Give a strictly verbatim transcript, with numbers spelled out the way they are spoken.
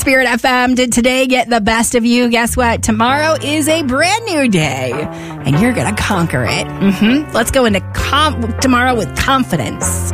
Spirit F M. Did today get the best of you? Guess what? Tomorrow is a brand new day, and you're going to conquer it. Mm-hmm. Let's go into com- tomorrow with confidence.